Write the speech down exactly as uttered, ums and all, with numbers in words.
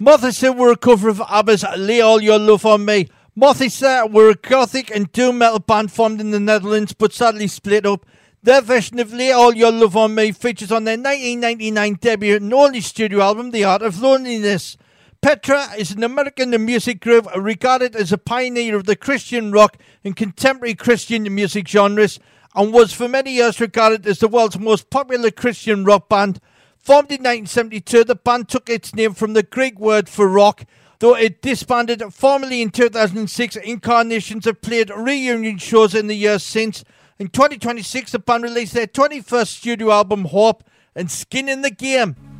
Mothisa were a cover of ABBA's Lay All Your Love On Me. Mothisa were a gothic and doom metal band formed in the Netherlands but sadly split up. Their version of Lay All Your Love On Me features on their nineteen ninety-nine debut and only studio album, The Art of Loneliness. Petra is an American music group regarded as a pioneer of the Christian rock and contemporary Christian music genres, and was for many years regarded as the world's most popular Christian rock band. Formed in nineteen seventy-two, the band took its name from the Greek word for rock, though it disbanded formally in two thousand six. Incarnations have played reunion shows in the years since. In twenty twenty-six, the band released their twenty-first studio album, Hope, and Skin in the Game.